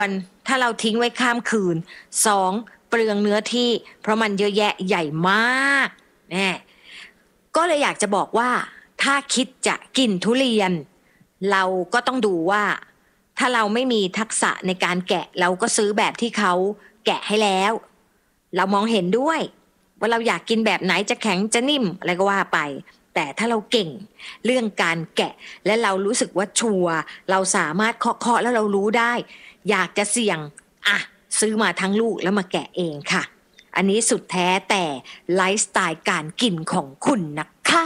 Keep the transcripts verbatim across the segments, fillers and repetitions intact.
วันถ้าเราทิ้งไว้ข้ามคืนสองเปลืองเนื้อที่เพราะมันเยอะแยะใหญ่มากแน่ก็เลยอยากจะบอกว่าถ้าคิดจะกินทุเรียนเราก็ต้องดูว่าถ้าเราไม่มีทักษะในการแกะเราก็ซื้อแบบที่เขาแกะให้แล้วเรามองเห็นด้วยว่าเราอยากกินแบบไหนจะแข็งจะนิ่มอะไรก็ว่าไปแต่ถ้าเราเก่งเรื่องการแกะและเรารู้สึกว่าชัวร์เราสามารถเคาะๆแล้วเรารู้ได้อยากจะเสี่ยงอ่ะซื้อมาทั้งลูกแล้วมาแกะเองค่ะอันนี้สุดแท้แต่ไลฟ์สไตล์การกินของคุณนะคะ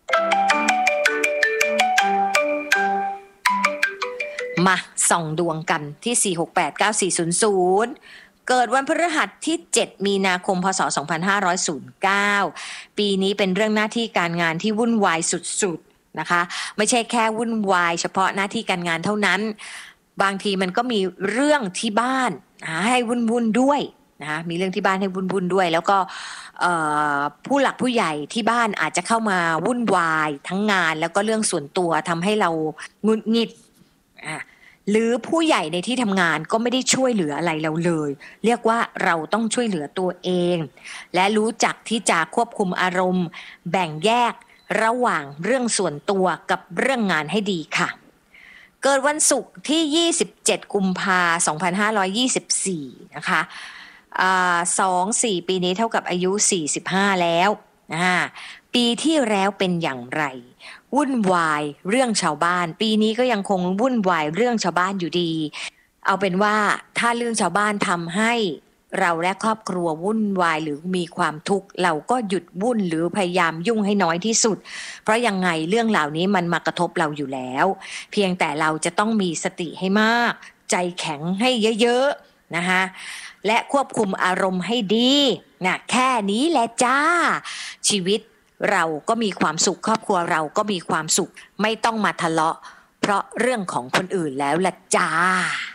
มาส่องดวงกันที่สี่ หก แปด เก้า สี่ ศูนย์ ศูนย์เกิดวันพฤหัสที่เจ็ดมีนาคมพศสองพันห้าร้อยเก้าปีนี้เป็นเรื่องหน้าที่การงานที่วุ่นวายสุดๆนะคะไม่ใช่แค่วุ่นวายเฉพาะหน้าที่การงานเท่านั้นบางทีมันก็มีเรื่องที่บ้านให้วุ่นๆด้วยนะคะมีเรื่องที่บ้านให้วุ่นๆด้วยแล้วก็ผู้หลักผู้ใหญ่ที่บ้านอาจจะเข้ามาวุ่นวายทั้งงานแล้วก็เรื่องส่วนตัวทำให้เราหงุดหงิดอ่ะหรือผู้ใหญ่ในที่ทำงานก็ไม่ได้ช่วยเหลืออะไรเราเลยเรียกว่าเราต้องช่วยเหลือตัวเองและรู้จักที่จะควบคุมอารมณ์แบ่งแยกระหว่างเรื่องส่วนตัวกับเรื่องงานให้ดีค่ะเกิดวันศุกร์ที่ยี่สิบเจ็ดกุมภาพันธ์สองพันห้าร้อยยี่สิบสี่นะคะอ่าสอง สี่ปีนี้เท่ากับอายุสี่สิบห้าแล้วอ่าปีที่แล้วเป็นอย่างไรวุ่นวายเรื่องชาวบ้านปีนี้ก็ยังคงวุ่นวายเรื่องชาวบ้านอยู่ดีเอาเป็นว่าถ้าเรื่องชาวบ้านทำให้เราและครอบครัววุ่นวายหรือมีความทุกข์เราก็หยุดวุ่นหรือพยายามยุ่งให้น้อยที่สุดเพราะยังไงเรื่องเหล่านี้มันมากระทบเราอยู่แล้วเพียงแต่เราจะต้องมีสติให้มากใจแข็งให้เยอะๆนะคะและควบคุมอารมณ์ให้ดีนะแค่นี้แหละจ้าชีวิตเราก็มีความสุขครอบครัวเราก็มีความสุขไม่ต้องมาทะเลาะเพราะเรื่องของคนอื่นแล้วล่ะจ้า